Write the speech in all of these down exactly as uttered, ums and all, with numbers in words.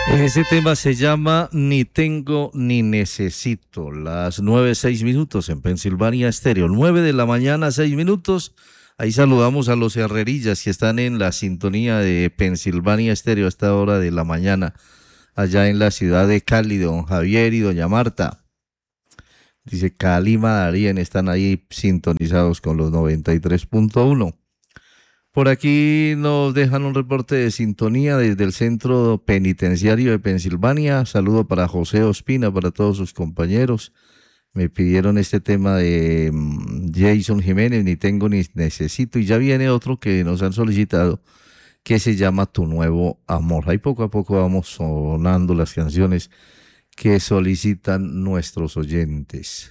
Ese tema se llama Ni tengo ni necesito. Las nueve, seis minutos en Pensilvania Estéreo. Nueve de la mañana, seis minutos. Ahí saludamos a los herrerillas que están en la sintonía de Pensilvania Estéreo a esta hora de la mañana, allá en la ciudad de Cali, don Javier y doña Marta. Dice Cali, Madarien, están ahí sintonizados con los noventa y tres punto uno. Por aquí nos dejan un reporte de sintonía desde el Centro Penitenciario de Pensilvania. Saludo para José Ospina, para todos sus compañeros. Me pidieron este tema de um, Jason Jiménez, Ni tengo ni necesito. Y ya viene otro que nos han solicitado, que se llama Tu nuevo amor. Ahí poco a poco vamos sonando las canciones que solicitan nuestros oyentes.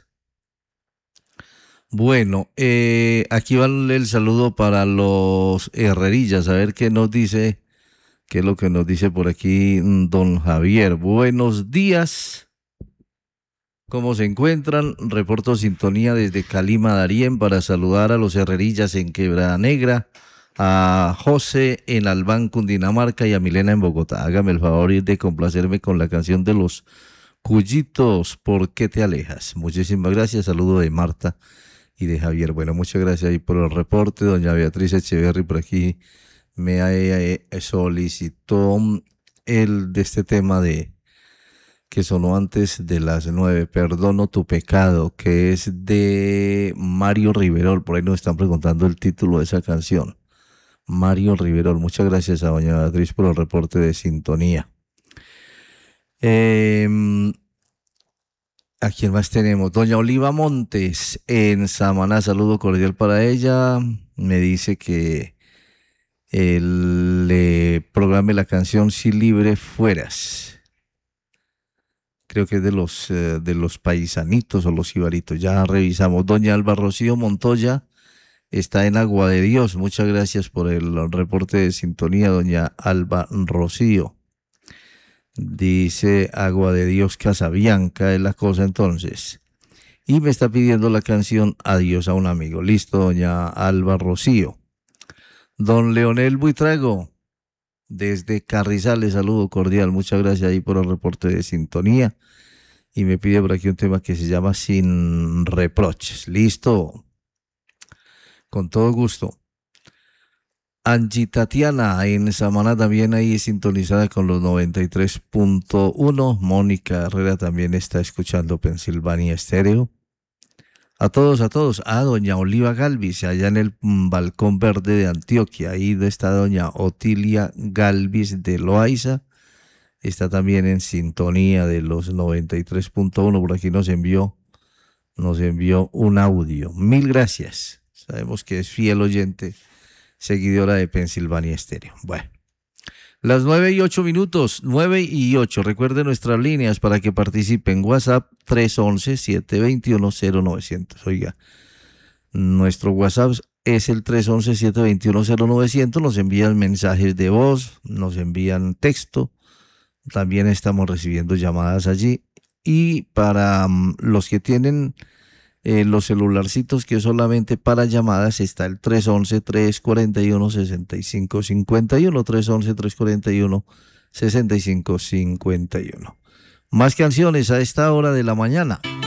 Bueno, eh, aquí va el saludo para los herrerillas, a ver qué nos dice, qué es lo que nos dice por aquí don Javier. Buenos días, ¿cómo se encuentran? Reporto sintonía desde Calima Darién para saludar a los herrerillas en Quebrada Negra, a José en Albán, Cundinamarca y a Milena en Bogotá. Hágame el favor de complacerme con la canción de los Cuyitos, ¿por qué te alejas? Muchísimas gracias, saludo de Marta y de Javier. Bueno, muchas gracias ahí por el reporte. Doña Beatriz Echeverry por aquí me eh, solicitó el de este tema de que sonó antes de las nueve, Perdono tu pecado, que es de Mario Riverol. Por ahí nos están preguntando el título de esa canción. Mario Riverol, muchas gracias a doña Beatriz por el reporte de sintonía. Eh, ¿A quién más tenemos? Doña Oliva Montes en Samaná, saludo cordial para ella. Me dice que eh, le programe la canción Si libre fueras. Creo que es de los, eh, de los paisanitos o los ibaritos. Ya revisamos. Doña Alba Rocío Montoya está en Agua de Dios. Muchas gracias por el reporte de sintonía, doña Alba Rocío. Dice Agua de Dios Casabianca es la cosa entonces. Y me está pidiendo la canción Adiós a un amigo. Listo, doña Alba Rocío. Don Leonel Buitrago, desde Carrizales, saludo cordial. Muchas gracias ahí por el reporte de sintonía. Y me pide por aquí un tema que se llama Sin reproches. Listo. Con todo gusto. Angie Tatiana en Samaná también ahí sintonizada con los noventa y tres punto uno. Mónica Herrera también está escuchando Pensilvania Estéreo. A todos, a todos. A doña Oliva Galvis, allá en el Balcón Verde de Antioquia. Ahí está doña Otilia Galvis de Loaiza. Está también en sintonía de los noventa y tres punto uno. Por aquí nos envió, nos envió un audio. Mil gracias. Sabemos que es fiel oyente, seguidora de Pensilvania Estéreo. Bueno, las nueve y ocho minutos, nueve y ocho. Recuerde nuestras líneas para que participen. WhatsApp tres once, siete veintiuno, cero novecientos. Oiga, nuestro WhatsApp es el tres once, siete veintiuno, cero novecientos. Nos envían mensajes de voz, nos envían texto. También estamos recibiendo llamadas allí. Y para um, los que tienen Eh, los celularcitos que solamente para llamadas está el tres once, tres cuarenta y uno, sesenta y cinco cincuenta y uno, tres once, tres cuarenta y uno, sesenta y cinco cincuenta y uno. Más canciones a esta hora de la mañana.